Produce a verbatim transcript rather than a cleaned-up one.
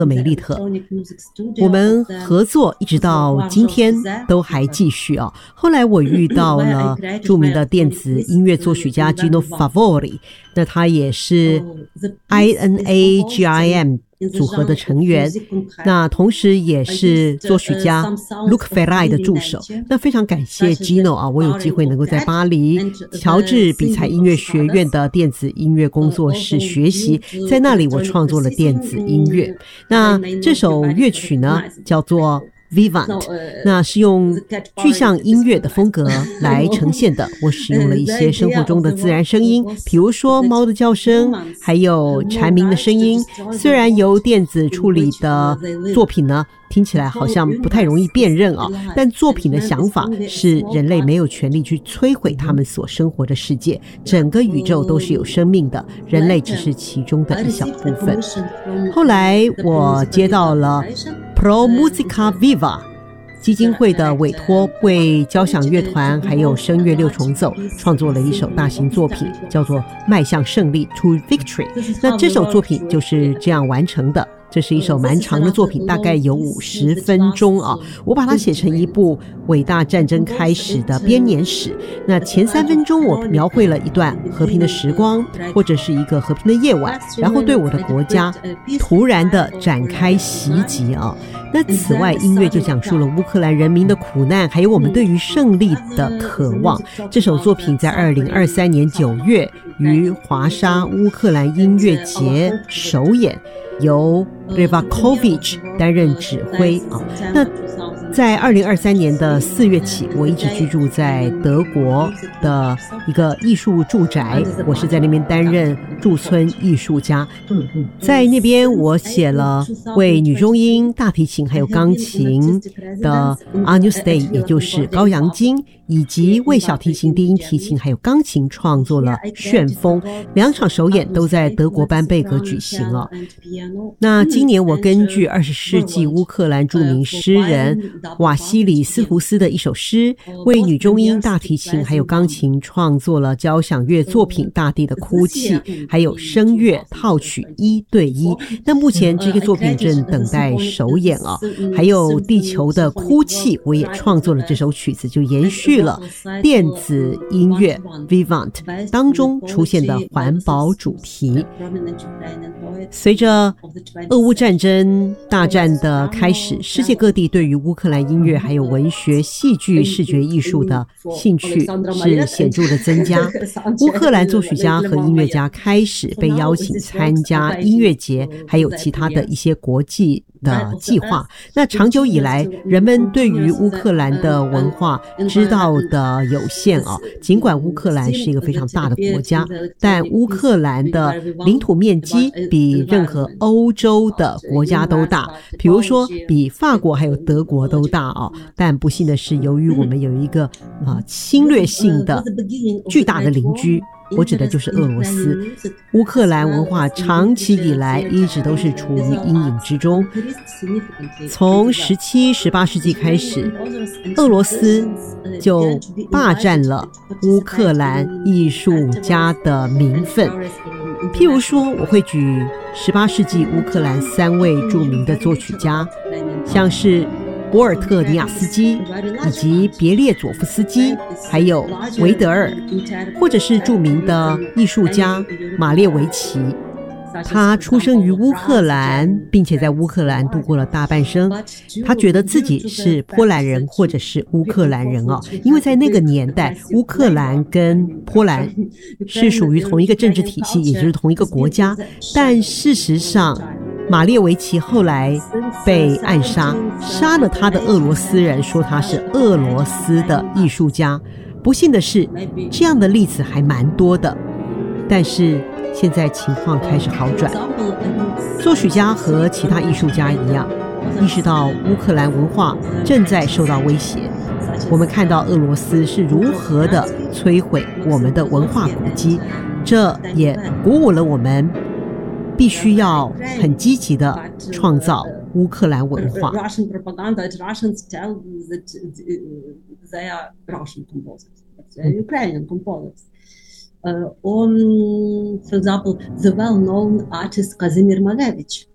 梅利特，我们合作一直到今天都还继续啊。后来我遇到了著名的电子音乐作曲家 Gino Favori， 那他也是 I N A G I M 组合的成员，那同时也是作曲家 Luc Ferrai 的助手。那非常感谢 Gino 啊，我有机会能够在巴黎乔治比才音乐学院的电子音乐工作室学习，在那里我创作了电子音乐。那这首乐曲呢叫做Vivant， 那是用具象音乐的风格来呈现的。我使用了一些生活中的自然声音，比如说猫的叫声，还有蝉鸣的声音。虽然由电子处理的作品呢，听起来好像不太容易辨认啊，但作品的想法是人类没有权利去摧毁他们所生活的世界，整个宇宙都是有生命的，人类只是其中的一小部分。后来我接到了 Pro Musica Viva 基金会的委托，为交响乐团还有声乐六重奏创作了一首大型作品，叫做《迈向胜利》To Victory。 那这首作品就是这样完成的。这是一首蛮长的作品，大概有五十分钟啊。我把它写成一部伟大战争开始的编年史。那前三分钟我描绘了一段和平的时光，或者是一个和平的夜晚，然后对我的国家突然的展开袭击啊。那此外，音乐就讲述了乌克兰人民的苦难，还有我们对于胜利的渴望。这首作品在二零二三年九月于华沙乌克兰音乐节首演，由 Rivakovich 担任指挥啊。那在二零二三年的四月起，我一直居住在德国的一个艺术住宅，我是在那边担任驻村艺术家。在那边我写了为女中音、大提琴还有钢琴的 Agnus Dei， 也就是羔羊经，以及为小提琴、低音提琴还有钢琴创作了旋风。两场首演都在德国班贝格举行了。那今年我根据二十世纪乌克兰著名诗人瓦西里斯图斯的一首诗，为女中音、大提琴还有钢琴创作了交响乐作品《大地的哭泣》，还有声乐套曲一对一。那目前这个作品正等待首演啊。还有地球的哭泣，我也创作了这首曲子，就延续了电子音乐 Vivant 当中出现的环保主题。随着俄乌战争大战的开始，世界各地对于乌克兰音乐还有文学、戏剧、视觉艺术的兴趣是显著的增加。乌克兰作曲家和音乐家开始被邀请参加音乐节，还有其他的一些国际的计划。那长久以来，人们对于乌克兰的文化知道的有限啊。尽管乌克兰是一个非常大的国家，但乌克兰的领土面积比任何欧洲的国家都大，比如说比法国还有德国都大啊。但不幸的是，由于我们有一个啊、呃、侵略性的巨大的邻居，我指的就是俄罗斯。乌克兰文化长期以来一直都是处于阴影之中。从十七、十八世纪开始，俄罗斯就霸占了乌克兰艺术家的名分。譬如说，我会举十八世纪乌克兰三位著名的作曲家，像是博尔特尼亚斯基以及别列佐夫斯基，还有维德尔，或者是著名的艺术家马列维奇。他出生于乌克兰，并且在乌克兰度过了大半生。他觉得自己是波兰人或者是乌克兰人哦，因为在那个年代，乌克兰跟波兰是属于同一个政治体系，也就是同一个国家。但事实上，马列维奇后来被暗杀，杀了他的俄罗斯人，说他是俄罗斯的艺术家。不幸的是，这样的例子还蛮多的。但是现在情况开始好转，作曲家和其他艺术家一样，意识到乌克兰文化正在受到威胁。我们看到俄罗斯是如何的摧毁我们的文化古迹，这也鼓舞了我们必须要很积极的创造乌克兰文化。 Uh, on, for example, the well-known artist Kazimir Malevich.